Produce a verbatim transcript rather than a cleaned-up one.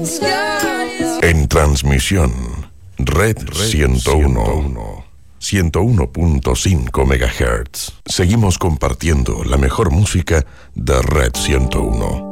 En transmisión, Red ciento uno. ciento uno punto cinco megahertz. Seguimos compartiendo la mejor música de Red ciento uno.